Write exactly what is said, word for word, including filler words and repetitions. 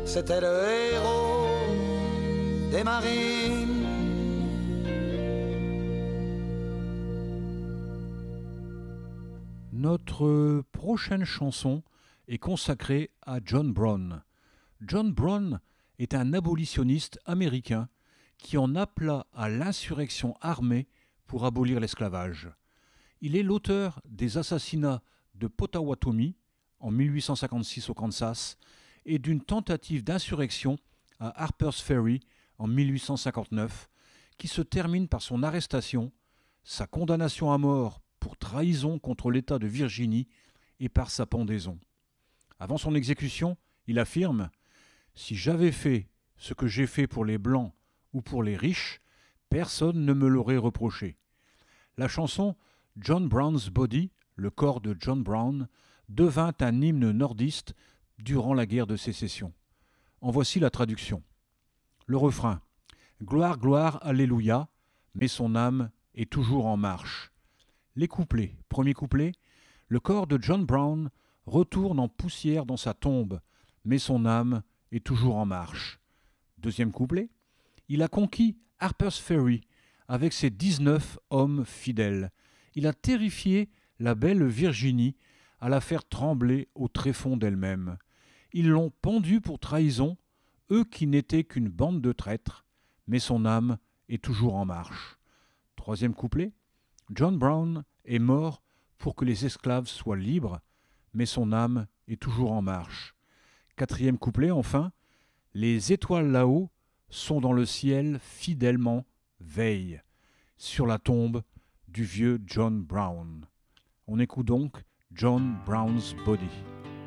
c'était le héros des marines. Notre prochaine chanson est consacrée à John Brown. John Brown est un abolitionniste américain qui en appela à l'insurrection armée pour abolir l'esclavage. Il est l'auteur des assassinats de Potawatomi en mille huit cent cinquante-six au Kansas et d'une tentative d'insurrection à Harper's Ferry en mille huit cent cinquante-neuf qui se termine par son arrestation, sa condamnation à mort pour trahison contre l'État de Virginie et par sa pendaison. Avant son exécution, il affirme « Si j'avais fait ce que j'ai fait pour les Blancs ou pour les riches, personne ne me l'aurait reproché. » La chanson « John Brown's Body », le corps de John Brown, devint un hymne nordiste durant la guerre de sécession. En voici la traduction. Le refrain « Gloire, gloire, alléluia, mais son âme est toujours en marche. » Les couplets. Premier couplet « Le corps de John Brown retourne en poussière dans sa tombe, mais son âme est toujours en marche. » Deuxième couplet « Il a conquis Harper's Ferry avec ses dix-neuf hommes fidèles. Il a terrifié la belle Virginie à la faire trembler au tréfonds d'elle-même. Ils l'ont pendu pour trahison, eux qui n'étaient qu'une bande de traîtres, mais son âme est toujours en marche. » Troisième couplet « John Brown est mort pour que les esclaves soient libres, mais son âme est toujours en marche. » Quatrième couplet, enfin, « Les étoiles là-haut sont dans le ciel fidèlement veillent sur la tombe du vieux John Brown. » On écoute donc John Brown's Body.